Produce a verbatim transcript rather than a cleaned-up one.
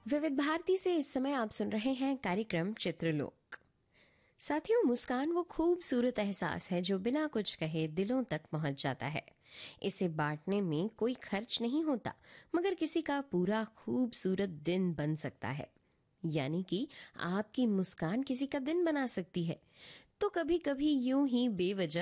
विविध भारती से इस समय आप सुन रहे हैं कार्यक्रम चित्रलोक। साथियों, मुस्कान वो खूबसूरत एहसास है जो बिना कुछ कहे दिलों तक पहुंच जाता है। इसे बांटने में कोई खर्च नहीं होता, मगर किसी का पूरा खूबसूरत दिन बन सकता है। यानी कि आपकी मुस्कान किसी का दिन बना सकती है। तो कभी कभी यूं ही बेवजह